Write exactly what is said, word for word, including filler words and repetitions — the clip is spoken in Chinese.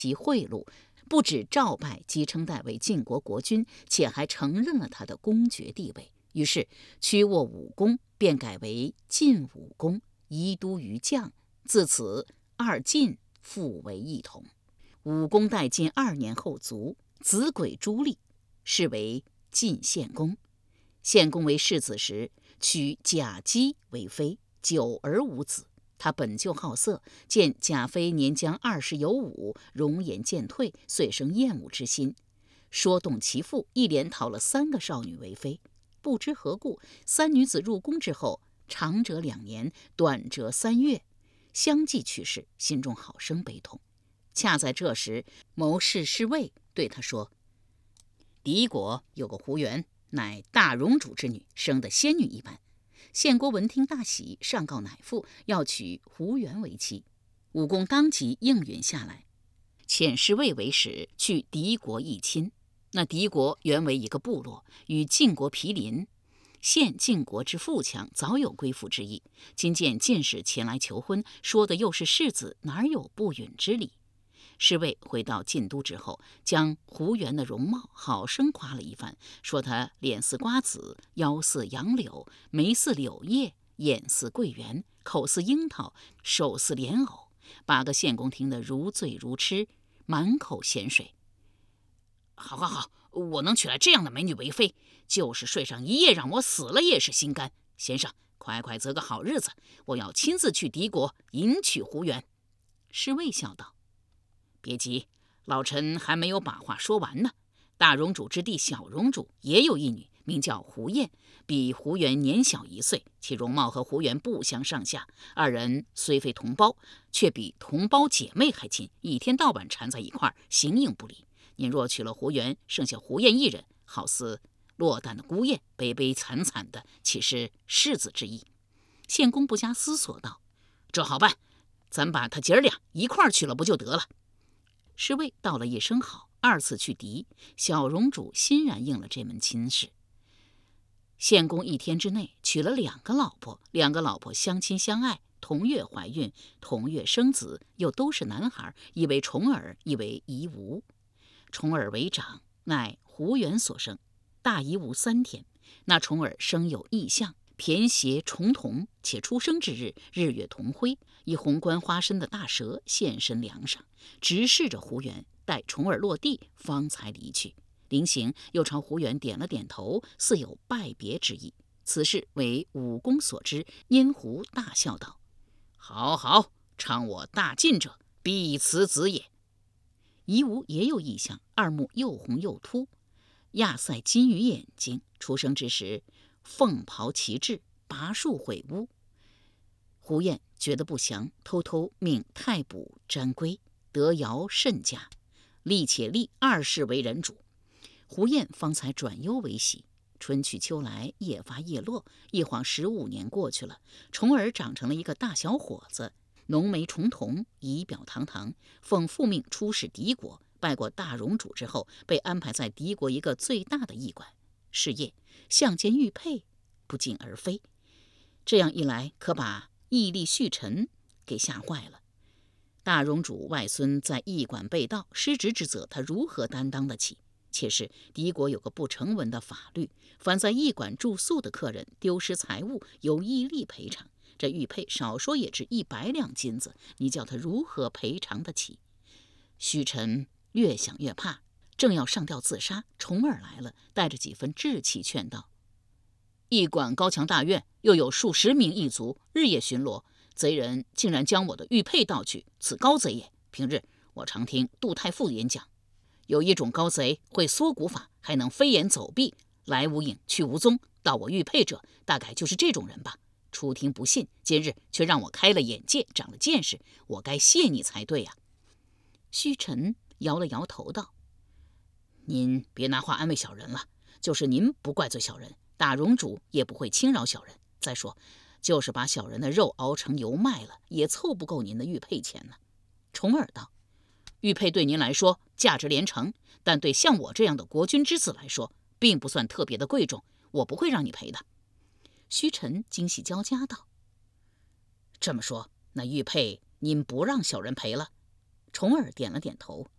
及贿赂，不止诏拜姬称代为晋国国君，且还承认了他的公爵地位。于是屈沃武公便改为晋武公，移都于绛，自此二晋复为一统。武公代晋二年后卒，子轨朱立，是为晋献公。献公为世子时，娶贾姬为妃，久而无子。他本就好色，见贾妃年将二十有五，容颜渐退，遂生厌恶之心，说动其父，一连讨了三个少女为妃。不知何故，三女子入宫之后，长者两年，短则三月，相继去世，心中好生悲痛。恰在这时，谋士侍卫对他说：“敌国有个胡元，乃大荣主之女，生得仙女一般。”献国闻听大喜，上告乃父，要娶胡元为妻。武公当即应允下来，遣侍卫为使，去敌国议亲。那敌国原为一个部落，与晋国毗邻，现晋国之富强，早有归附之意。今见晋使前来求婚，说的又是世子，哪有不允之理？侍卫回到晋都之后，将胡元的容貌好生夸了一番，说他脸似瓜子，腰似杨柳，眉似柳叶，眼似桂圆，口似樱桃，手似莲藕。八个献公听得如醉如痴，满口咸水。好好好，我能娶来这样的美女为妃，就是睡上一夜，让我死了也是心甘。先生，快快择个好日子，我要亲自去敌国迎娶胡元。侍卫笑道：“别急，老臣还没有把话说完呢。大荣主之弟小荣主也有一女，名叫胡燕，比胡元年小一岁，其容貌和胡元不相上下。二人虽非同胞，却比同胞姐妹还亲，一天到晚缠在一块儿，形影不离。您若娶了胡元，剩下胡燕一人，好似落单的孤雁，悲悲惨惨的，岂是世子之意？”献公不加思索道：“这好办，咱把他姐儿俩一块儿娶了不就得了？”侍卫道了一声好，二次去敌，小荣主欣然应了这门亲事。献公一天之内娶了两个老婆，两个老婆相亲相爱，同月怀孕，同月生子，又都是男孩，一为重耳，一为夷吾。重耳为长，乃胡元所生，大夷吾三天。那重耳生有异象，偏携重瞳，且出生之日，日月同辉，以红冠花身的大蛇现身梁上，直视着胡元，待重耳落地，方才离去。临行又朝胡元点了点头，似有拜别之意。此事为武公所知，因胡大笑道：“好好，称我大晋者，必此子也。”夷吾也有异象，二目又红又凸，亚塞金鱼眼睛，出生之时凤袍旗帜，拔树毁屋。胡燕觉得不祥，偷偷命太卜占龟，得尧甚佳，立且立二世为人主。胡燕方才转忧为喜。春去秋来，夜发夜落，一晃十五年过去了，重耳长成了一个大小伙子，浓眉重瞳，仪表堂堂，奉父命出使敌国，拜过大荣主之后，被安排在敌国一个最大的驿馆。是夜，相见玉佩，不胫而飞。这样一来，可把义吏胥臣给吓坏了。大荣主外孙在驿馆被盗，失职之责，他如何担当得起？且是敌国有个不成文的法律，凡在驿馆住宿的客人丢失财物，由义吏赔偿。这玉佩少说也值一百两金子，你叫他如何赔偿得起？胥臣越想越怕，正要上吊自杀，重耳来了，带着几分志气劝道：“驿馆高墙大院，又有数十名驿卒日夜巡逻，贼人竟然将我的玉佩盗去，此高贼也。平日我常听杜太傅演讲，有一种高贼会缩骨法，还能飞檐走壁，来无影去无踪，盗我玉佩者，大概就是这种人吧。初听不信，今日却让我开了眼界，长了见识，我该谢你才对呀。”胥臣摇了摇头道：“您别拿话安慰小人了，就是您不怪罪小人，大荣主也不会轻饶小人。再说，就是把小人的肉熬成油卖了，也凑不够您的玉佩钱呢。”重耳道：“玉佩对您来说价值连城，但对像我这样的国君之子来说，并不算特别的贵重，我不会让你赔的。”胥臣惊喜交加道：“这么说，那玉佩您不让小人赔了？”重耳点了点头，